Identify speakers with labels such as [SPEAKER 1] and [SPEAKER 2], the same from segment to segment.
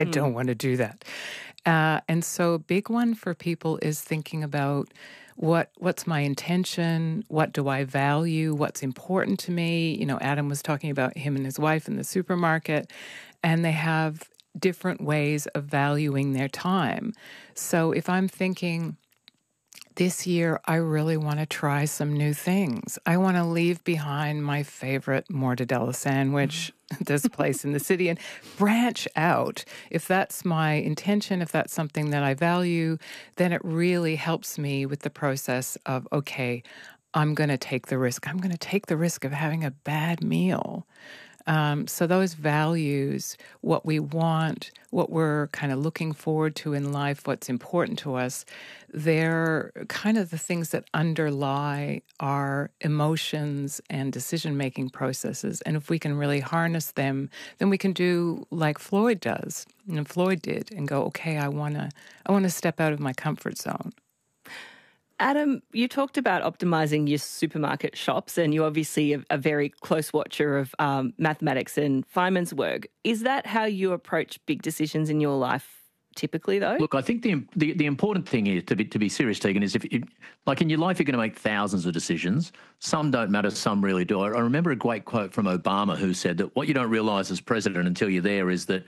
[SPEAKER 1] I don't want to do that. And so a big one for people is thinking about what's my intention? What do I value? What's important to me? You know, Adam was talking about him and his wife in the supermarket, and they have different ways of valuing their time. So if I'm thinking, this year, I really want to try some new things. I want to leave behind my favorite mortadella sandwich, this place in the city, and branch out. If that's my intention, if that's something that I value, then it really helps me with the process of, okay, I'm going to take the risk. I'm going to take the risk of having a bad meal. So those values, what we want, what we're kind of looking forward to in life, what's important to us, they're kind of the things that underlie our emotions and decision-making processes. And if we can really harness them, then we can do like Floyd does, and Floyd did, and go, okay, I want to step out of my comfort zone.
[SPEAKER 2] Adam, you talked about optimising your supermarket shops, and you're obviously a very close watcher of mathematics and Feynman's work. Is that how you approach big decisions in your life typically, though?
[SPEAKER 3] Look, I think the important thing here, to be serious, Tegan, is if like in your life you're going to make thousands of decisions. Some don't matter, some really do. I remember a great quote from Obama who said that what you don't realise as president until you're there is that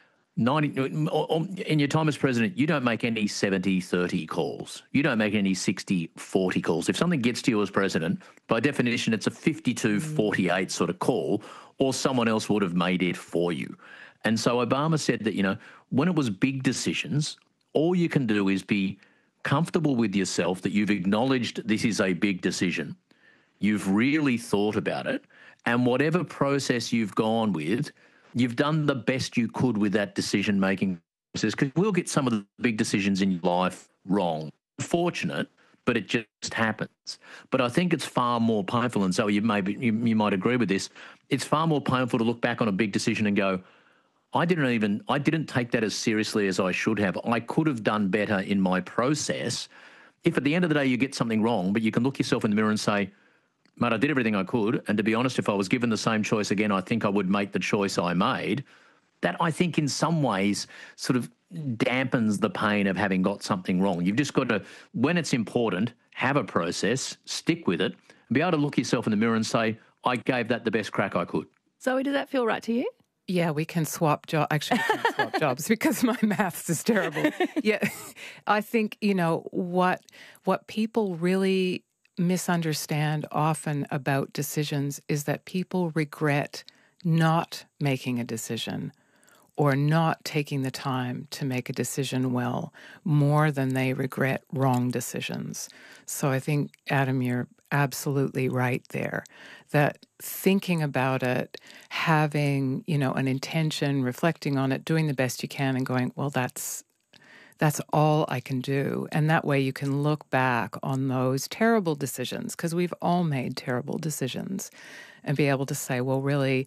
[SPEAKER 3] in your time as president, you don't make any 70-30 calls. You don't make any 60-40 calls. If something gets to you as president, by definition, it's a 52-48 sort of call, or someone else would have made it for you. And so Obama said that, you know, when it was big decisions, all you can do is be comfortable with yourself that you've acknowledged this is a big decision. You've really thought about it, and whatever process you've gone with, you've done the best you could with that decision-making process, because we'll get some of the big decisions in your life wrong. Unfortunate, but it just happens. But I think it's far more painful, and so you might agree with this, it's far more painful to look back on a big decision and go, I didn't take that as seriously as I should have. I could have done better in my process. If at the end of the day you get something wrong, but you can look yourself in the mirror and say, mate, I did everything I could, and to be honest, if I was given the same choice again, I think I would make the choice I made. That, I think, in some ways sort of dampens the pain of having got something wrong. You've just got to, when it's important, have a process, stick with it, and be able to look yourself in the mirror and say, I gave that the best crack I could.
[SPEAKER 2] Zoe, does that feel right to you?
[SPEAKER 1] Yeah, we can swap jobs. Actually, we can't swap jobs because my maths is terrible. Yeah, I think, you know, what people really misunderstand often about decisions is that people regret not making a decision or not taking the time to make a decision well more than they regret wrong decisions. So I think, Adam, you're absolutely right there, that thinking about it, having, you know, an intention, reflecting on it, doing the best you can and going, well, that's all I can do. And that way you can look back on those terrible decisions, because we've all made terrible decisions, and be able to say, well, really,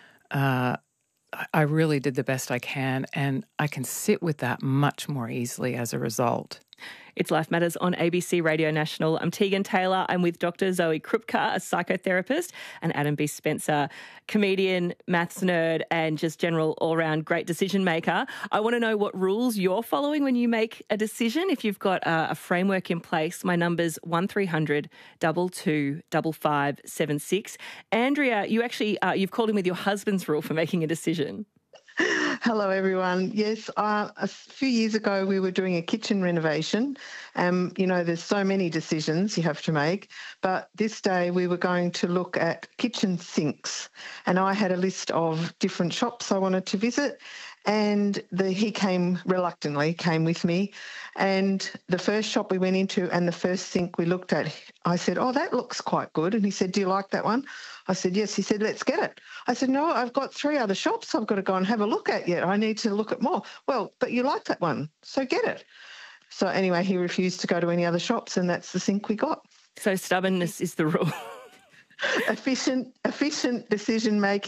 [SPEAKER 1] I really did the best I can, and I can sit with that much more easily as a result.
[SPEAKER 2] It's Life Matters on ABC Radio National. I'm Tegan Taylor. I'm with Dr. Zoe Krupka, a psychotherapist, and Adam B. Spencer, comedian, maths nerd, and just general all-round great decision maker. I want to know what rules you're following when you make a decision. If you've got a framework in place, my number's 1300 22 5576. Andrea, you actually you've called in with your husband's rule for making a decision.
[SPEAKER 4] Hello, everyone. Yes, a few years ago we were doing a kitchen renovation. You know, there's so many decisions you have to make, but this day we were going to look at kitchen sinks, and I had a list of different shops I wanted to visit, and he came with me, and the first shop we went into and the first sink we looked at, I said, oh, that looks quite good, and he said, do you like that one? I said, yes. He said, let's get it. I said, no, I've got 3 other shops I've got to go and have a look at yet. I need to look at more. Well, but you like that one, so get it. So anyway, he refused to go to any other shops, and that's the sink we got.
[SPEAKER 2] So stubbornness is the rule.
[SPEAKER 4] Efficient decision-making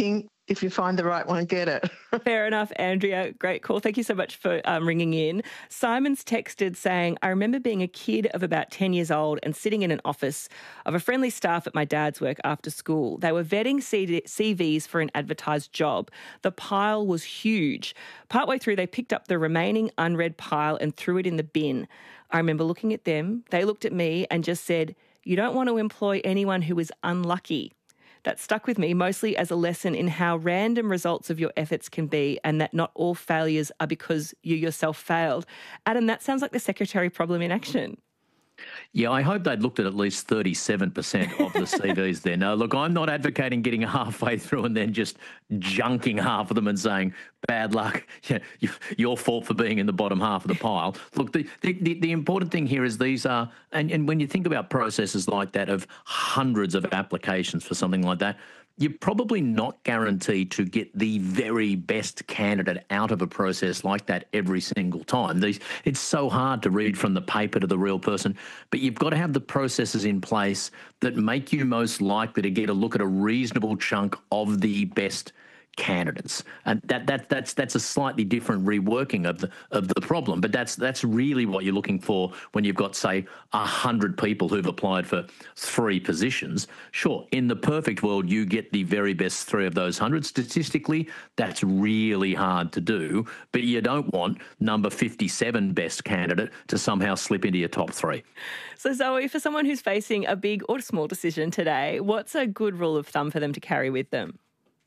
[SPEAKER 4] if you find the right one, get it.
[SPEAKER 2] Fair enough, Andrea. Great call. Thank you so much for ringing in. Simon's texted saying, I remember being a kid of about 10 years old and sitting in an office of a friendly staff at my dad's work after school. They were vetting CVs for an advertised job. The pile was huge. Partway through, they picked up the remaining unread pile and threw it in the bin. I remember looking at them. They looked at me and just said, you don't want to employ anyone who is unlucky. That stuck with me mostly as a lesson in how random results of your efforts can be and that not all failures are because you yourself failed. Adam, that sounds like the secretary problem in action.
[SPEAKER 3] Yeah, I hope they'd looked at least 37% of the CVs there. No, look, I'm not advocating getting halfway through and then just junking half of them and saying, bad luck, yeah, your fault for being in the bottom half of the pile. Look, the important thing here is these are, and when you think about processes like that of hundreds of applications for something like that, you're probably not guaranteed to get the very best candidate out of a process like that every single time. It's so hard to read from the paper to the real person, but you've got to have the processes in place that make you most likely to get a look at a reasonable chunk of the best candidates, and that's a slightly different reworking of the problem. But that's really what you're looking for when you've got, say, 100 people who've applied for 3 positions. Sure, in the perfect world, you get the very best 3 of those 100. Statistically, that's really hard to do, but you don't want number 57 best candidate to somehow slip into your top 3.
[SPEAKER 2] So, Zoe, for someone who's facing a big or small decision today, what's a good rule of thumb for them to carry with them?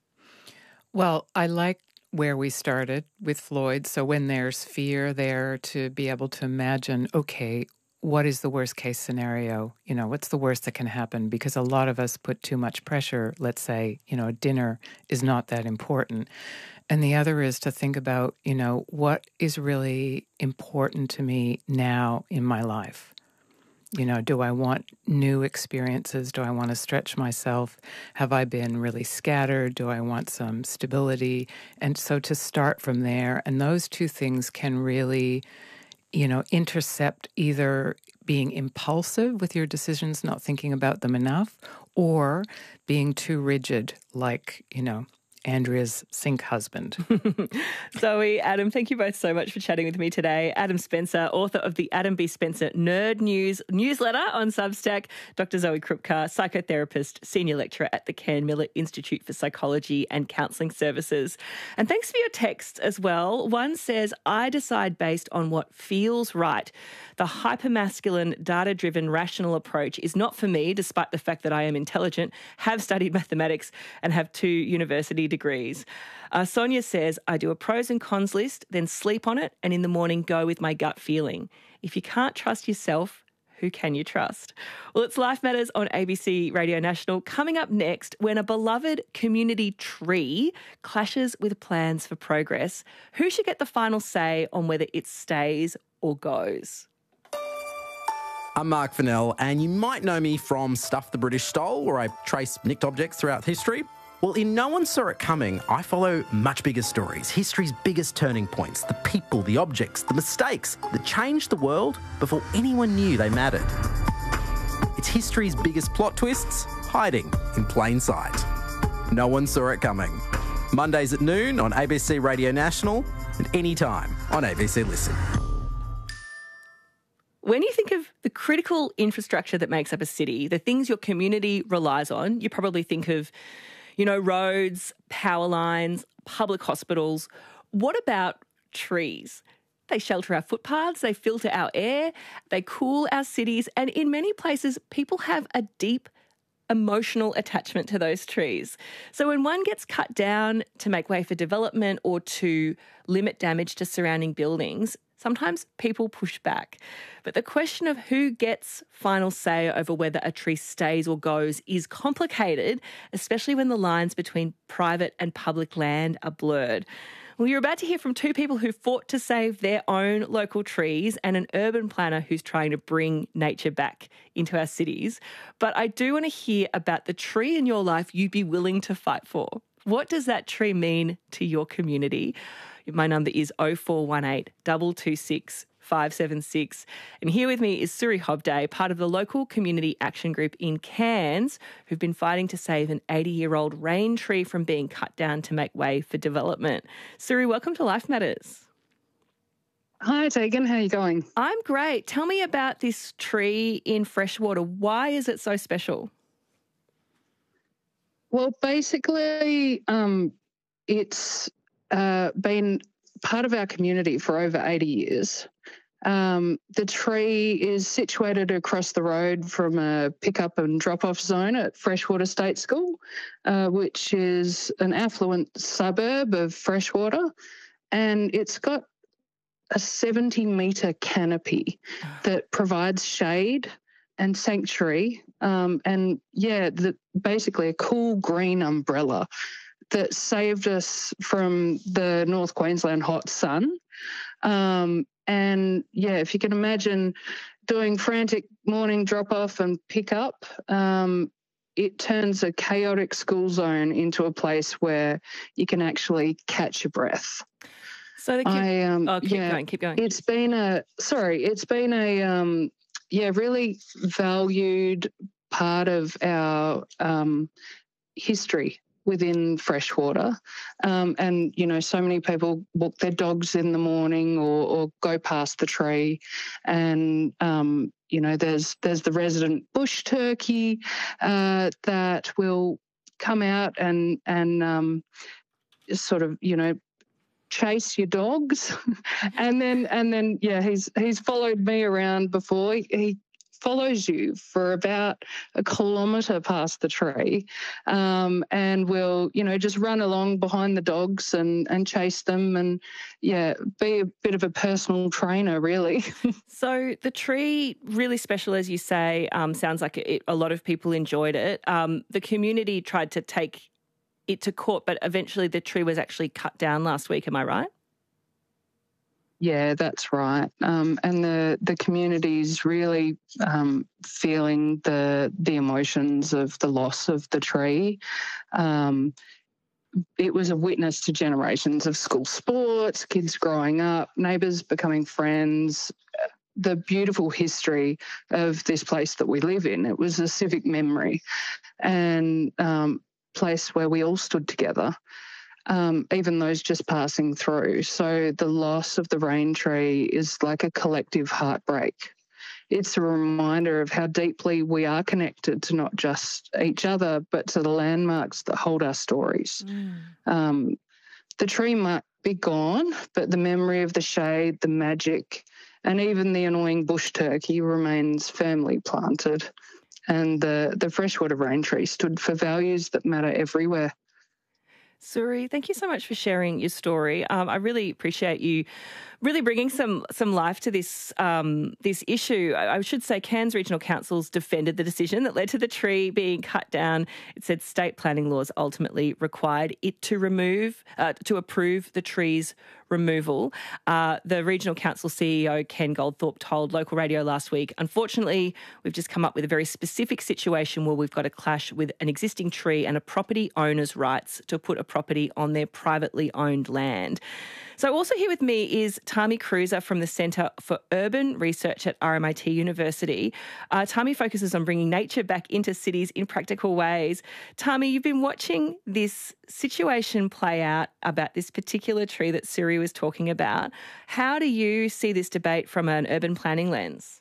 [SPEAKER 1] Well, I like where we started with Floyd. So when there's fear there, to be able to imagine, okay, what is the worst case scenario? You know, what's the worst that can happen? Because a lot of us put too much pressure. Let's say, you know, dinner is not that important. And the other is to think about, you know, what is really important to me now in my life? You know, do I want new experiences? Do I want to stretch myself? Have I been really scattered? Do I want some stability? And so to start from there, and those two things can really, you know, intercept either being impulsive with your decisions, not thinking about them enough, or being too rigid, like, you know, Andrea's sink husband.
[SPEAKER 2] Zoe, Adam, thank you both so much for chatting with me today. Adam Spencer, author of the Adam B. Spencer Nerd News newsletter on Substack. Dr. Zoe Krupka, psychotherapist, senior lecturer at the Cairn Miller Institute for Psychology and Counselling Services. And thanks for your texts as well. One says, I decide based on what feels right. The hypermasculine, data-driven, rational approach is not for me, despite the fact that I am intelligent, have studied mathematics, and have 2 university degrees. Sonia says, I do a pros and cons list, then sleep on it, and in the morning go with my gut feeling. If you can't trust yourself, who can you trust? Well, it's Life Matters on ABC Radio National. Coming up next, when a beloved community tree clashes with plans for progress, who should get the final say on whether it stays or goes?
[SPEAKER 5] I'm Mark Fennell, and you might know me from Stuff the British Stole, where I trace nicked objects throughout history. Well, in No One Saw It Coming, I follow much bigger stories, history's biggest turning points, the people, the objects, the mistakes that changed the world before anyone knew they mattered. It's history's biggest plot twists, hiding in plain sight. No One Saw It Coming. Mondays at noon on ABC Radio National and anytime on ABC Listen.
[SPEAKER 2] When you think of the critical infrastructure that makes up a city, the things your community relies on, you probably think of, you know, roads, power lines, public hospitals. What about trees? They shelter our footpaths, they filter our air, they cool our cities, and in many places, people have a deep emotional attachment to those trees. So when one gets cut down to make way for development or to limit damage to surrounding buildings, sometimes people push back. But the question of who gets final say over whether a tree stays or goes is complicated, especially when the lines between private and public land are blurred. Well, you're about to hear from 2 people who fought to save their own local trees and an urban planner who's trying to bring nature back into our cities. But I do want to hear about the tree in your life you'd be willing to fight for. What does that tree mean to your community? My number is 0418 226 576. And here with me is Suri Hobday, part of the local community action group in Cairns, who've been fighting to save an 80-year-old rain tree from being cut down to make way for development. Suri, welcome to Life Matters.
[SPEAKER 6] Hi, Tegan. How are you going?
[SPEAKER 2] I'm great. Tell me about this tree in Freshwater. Why is it so special?
[SPEAKER 6] Well, basically, it's been part of our community for over 80 years. The tree is situated across the road from a pick-up and drop-off zone at Freshwater State School, which is an affluent suburb of Freshwater, and it's got a 70-metre canopy that provides shade and sanctuary, basically a cool green umbrella that saved us from the North Queensland hot sun. If you can imagine doing frantic morning drop-off and pick-up, it turns a chaotic school zone into a place where you can actually catch your breath.
[SPEAKER 2] So keep going.
[SPEAKER 6] It's been a really valued part of our history within Freshwater. So many people walk their dogs in the morning or go past the tree, and there's the resident bush turkey that will come out and chase your dogs. and then he's followed me around before. He follows you for about a kilometre past the tree, and will just run along behind the dogs and chase them, and be a bit of a personal trainer, really.
[SPEAKER 2] So the tree, really special, as you say. Sounds like a lot of people enjoyed it. The community tried to take it to court, but eventually the tree was actually cut down last week. Am I right?
[SPEAKER 6] Yeah, that's right. And the community's really feeling the emotions of the loss of the tree. It was a witness to generations of school sports, kids growing up, neighbours becoming friends, the beautiful history of this place that we live in. It was a civic memory and place where we all stood together. Even those just passing through. So the loss of the rain tree is like a collective heartbreak. It's a reminder of how deeply we are connected to not just each other, but to the landmarks that hold our stories. The tree might be gone, but the memory of the shade, the magic, and even the annoying bush turkey remains firmly planted. And the Freshwater rain tree stood for values that matter everywhere.
[SPEAKER 2] Suri, thank you so much for sharing your story. I really appreciate you really bringing some life to this issue. I should say Cairns Regional Council's defended the decision that led to the tree being cut down. It said state planning laws ultimately required it to approve the tree's removal. The Regional Council CEO, Ken Goldthorpe, told local radio last week, unfortunately, we've just come up with a very specific situation where we've got a clash with an existing tree and a property owner's rights to put a property on their privately owned land. So also here with me is Tami Cruiser from the Centre for Urban Research at RMIT University. Tami focuses on bringing nature back into cities in practical ways. Tami, you've been watching this situation play out about this particular tree that Suri was talking about. How do you see this debate from an urban planning lens?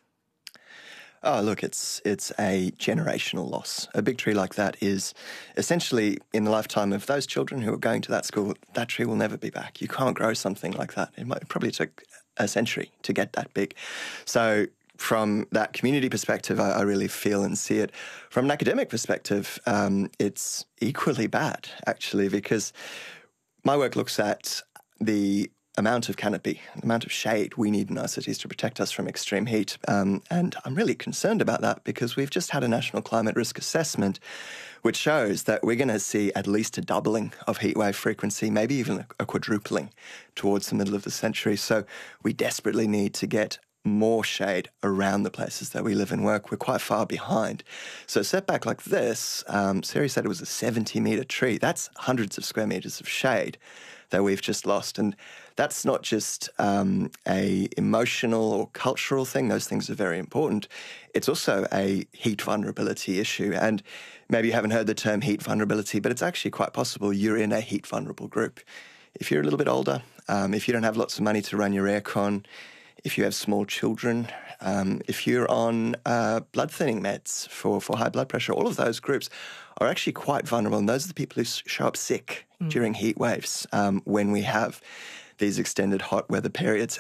[SPEAKER 7] Oh, look, it's a generational loss. A big tree like that is essentially in the lifetime of those children who are going to that school, that tree will never be back. You can't grow something like that. It probably took a century to get that big. So from that community perspective, I really feel and see it. From an academic perspective, it's equally bad, actually, because my work looks at the amount of canopy, the amount of shade we need in our cities to protect us from extreme heat. And I'm really concerned about that because we've just had a national climate risk assessment which shows that we're going to see at least a doubling of heatwave frequency, maybe even a quadrupling towards the middle of the century. So we desperately need to get more shade around the places that we live and work. We're quite far behind. So a setback like this, Siri said it was a 70-metre tree. That's hundreds of square metres of shade that we've just lost. And that's not just a emotional or cultural thing. Those things are very important. It's also a heat vulnerability issue. And maybe you haven't heard the term heat vulnerability, but it's actually quite possible you're in a heat vulnerable group. If you're a little bit older, if you don't have lots of money to run your aircon, if you have small children, if you're on blood thinning meds for high blood pressure, all of those groups are actually quite vulnerable. And those are the people who show up sick during heat waves when we have these extended hot weather periods.